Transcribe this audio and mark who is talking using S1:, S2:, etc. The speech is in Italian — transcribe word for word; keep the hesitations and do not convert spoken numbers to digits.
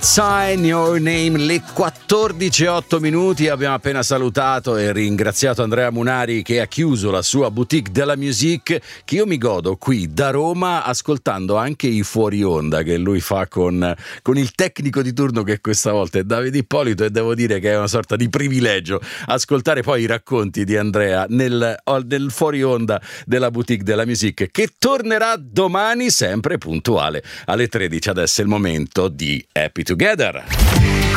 S1: Sign Your Name, le quattordici e otto minuti. Abbiamo appena salutato e ringraziato Andrea Munari che ha chiuso la sua boutique della musique, che io mi godo qui da Roma ascoltando anche i fuori onda che lui fa con, con il tecnico di turno, che questa volta è Davide Ippolito, e devo dire che è una sorta di privilegio ascoltare poi i racconti di Andrea nel, nel fuori onda della boutique della musique, che tornerà domani sempre puntuale alle tredici. Adesso è il momento di Happy Together.